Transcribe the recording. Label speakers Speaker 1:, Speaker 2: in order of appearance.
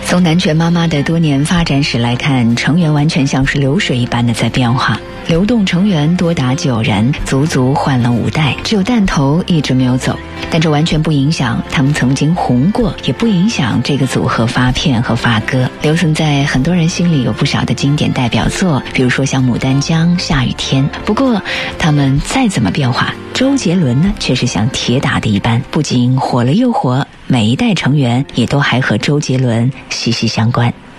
Speaker 1: 从南拳妈妈的多年发展史来看，成员完全像是流水一般的在变化，流动成员多达9人，足足换了5代，只有弹头一直没有走。但这完全不影响他们曾经红过，也不影响这个组合发片和发歌。留存在很多人心里有不少的经典代表作，比如说像《牡丹江》《下雨天》。不过他们再怎么变化，周杰伦呢却是像铁打的一般，不仅火了又火，每一代成员也都还和周杰伦息息相关。